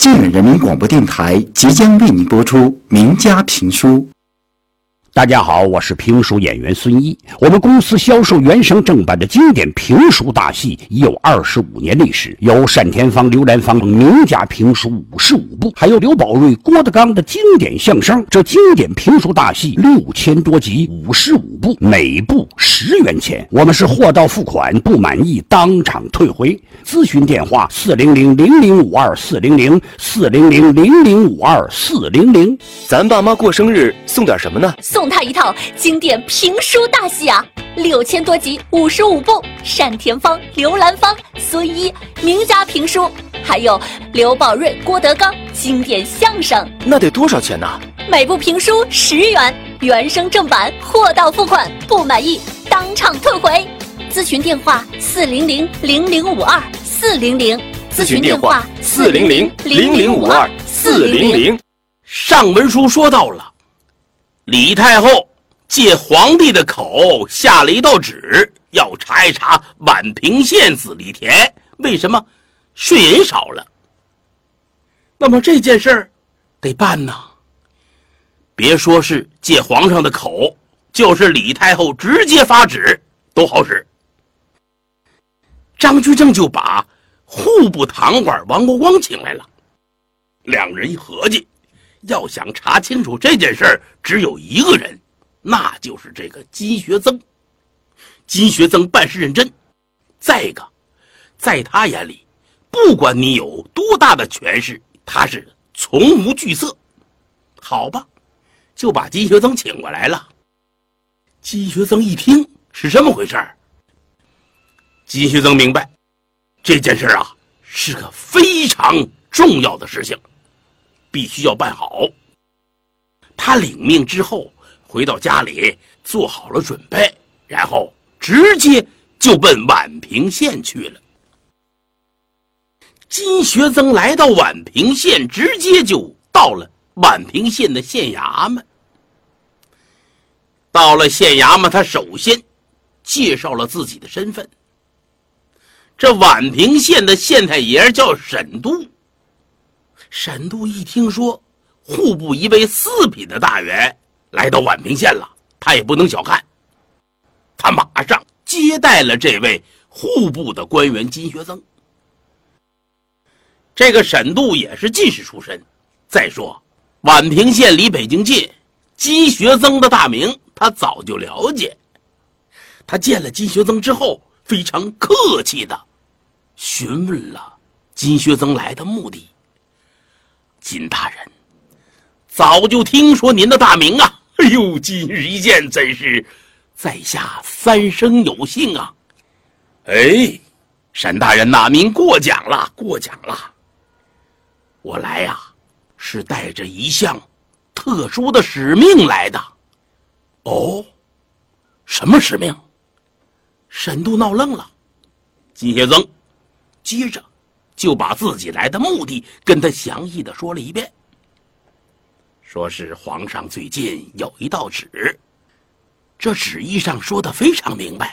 西远人民广播电台即将为你播出名家评书。 大家好，我是评书演员孙一。我们公司销售原声正版的经典评书大戏已有25年历史，有单田芳、刘兰芳等名家评书55部，还有刘宝瑞、郭德纲的经典相声。这经典评书大戏6000多集，55部，每部10元钱。我们是货到付款，不满意当场退回。咨询电话400-0052-400，400-0052-400。 咱爸妈过生日送点什么呢？ 送他一套经典评书大戏啊，6000多集，55部，单田芳、刘兰芳、孙一名家评书，还有刘宝瑞、郭德纲经典相声。 那得多少钱呢？ 每部评书10元，原声正版，货到付款，不满意当场退回。咨询电话400-0052-400， 咨询电话400-0052-400。 上文书说到了，李太后借皇帝的口下了一道旨，要查一查宛平县子李田为什么税银少了。那么这件事儿得办呐，别说是借皇上的口，就是李太后直接发旨都好使。张居正就把户部堂官王国光请来了，两人一合计，要想查清楚这件事儿，只有一个人，那就是这个金学增。金学增办事认真，再一个，在他眼里，不管你有多大的权势，他是从无惧色。好吧，就把金学增请过来了。金学增一听是这么回事儿，金学增明白这件事啊是个非常重要的事情，必须要办好。他领命之后回到家里做好了准备，然后直接就奔宛平县去了。金学增来到宛平县，直接就到了宛平县的县衙门。到了县衙门，他首先介绍了自己的身份。这宛平县的县太爷叫沈度。沈度一听说户部一位4品的大员来到宛平县了，他也不能小看，他马上接待了这位户部的官员金学增。这个沈度也是进士出身，再说宛平县离北京近，金学增的大名他早就了解。他见了金学增之后，非常客气的询问了金学增来的目的。金大人，早就听说您的大名啊，哎呦，今日一见，真是在下3生有幸啊。哎，沈大人呐，您过奖了，过奖了。我来呀，是带着一项特殊的使命来的。哦，什么使命？沈度闹愣了。金学增接着就把自己来的目的跟他详细的说了一遍，说是皇上最近有一道旨，这旨意上说的非常明白，